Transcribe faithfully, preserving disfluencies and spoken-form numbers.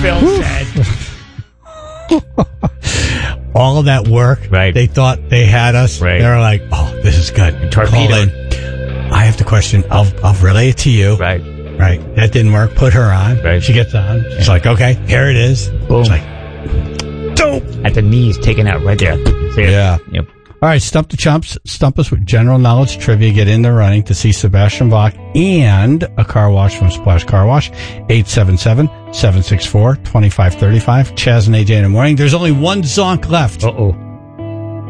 Phil said. All of that work, right. They thought they had us. Right. They were like, "Oh, this is good." Torpedo. Call in. I have the question. I'll I'll relay it to you. Right. Right. That didn't work. Put her on. Right. She gets on. She's like, "Okay, here it is." Boom. It's like, dope. At the knees, taken out right there. See it? Yeah. Yep. All right, Stump the Chumps. Stump us with general knowledge trivia. Get in the running to see Sebastian Bach and a car wash from Splash Car Wash. eight seven seven, seven six four, two five three five. Chaz and A J in the morning. There's only one zonk left. Uh-oh.